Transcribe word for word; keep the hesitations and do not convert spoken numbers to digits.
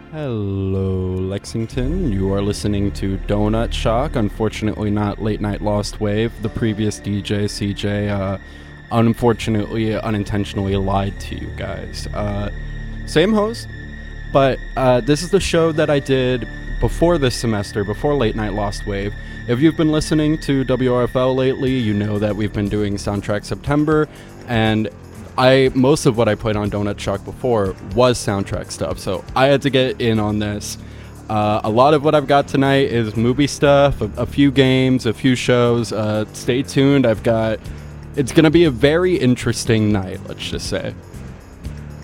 Hello, Lexington. You are listening to Donut Shock. Unfortunately, not Late Night Lost Wave. The previous D J, C J, uh, unfortunately, unintentionally lied to you guys. Uh, same host, but uh, this is the show that I did before this semester, before Late Night Lost Wave. If you've been listening to W R F L lately, you know that we've been doing Soundtrack September, and I most of what I played on Donut Shock before was soundtrack stuff, so I had to get in on this. Uh, a lot of what I've got tonight is movie stuff, a, a few games, a few shows. Uh, stay tuned. I've got. It's gonna be a very interesting night. Let's just say.